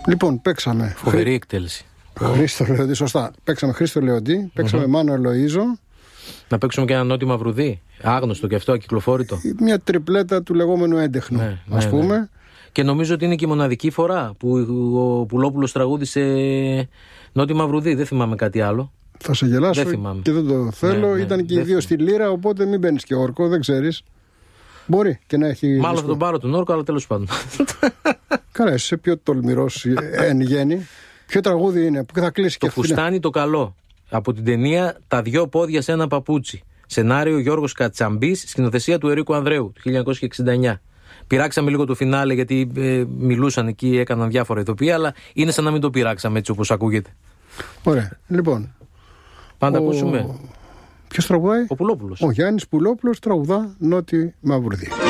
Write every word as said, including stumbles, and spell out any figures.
Λοιπόν, παίξαμε. Φοβερή εκτέλεση. Χρήστο Λεοντή, σωστά. Παίξαμε Χρήστο Λεοντή, παίξαμε mm-hmm. Μάνο Ελοΐζο. Να παίξουμε και ένα Νότι Μαυρουδί. Άγνωστο και αυτό, ακυκλοφόρητο. Μια τριπλέτα του λεγόμενου έντεχνου, ναι, ας ναι, πούμε. Ναι. Και νομίζω ότι είναι και η μοναδική φορά που ο Πουλόπουλος τραγούδισε Νότι Μαυρουδί. Δεν θυμάμαι κάτι άλλο. Θα σε γελάσω δεν και δεν το θέλω. Ναι, ναι, ήταν και οι δύο στη λύρα, οπότε μην μπαίνεις και όρκο, δεν ξέρεις. Μπορεί και να έχει. Μάλλον θα τον πάρω τον όρκο, αλλά τέλος πάντων. Καλά, είσαι πιο τολμηρός εν γέννη. Ποιο τραγούδι είναι που θα κλείσει το και αυτό. Το φουστάνι το καλό. Από την ταινία Τα δυο πόδια σε ένα παπούτσι. Σενάριο Γιώργος Κατσαμπής, σκηνοθεσία του Ερίκου Ανδρέου, του χίλια εννιακόσια εξήντα εννιά. Πειράξαμε λίγο το φινάλε γιατί ε, μιλούσαν εκεί, έκαναν διάφορα ηθοποιοί, αλλά είναι σαν να μην το πειράξαμε έτσι όπως ακούγεται. Ωραία. Λοιπόν. Πάντα ο... ακούσουμε. Ποιος τραγουδάει? Ο Πουλόπουλος. Ο Γιάννης Πουλόπουλος τραγουδά Νότι Μαυρουδί.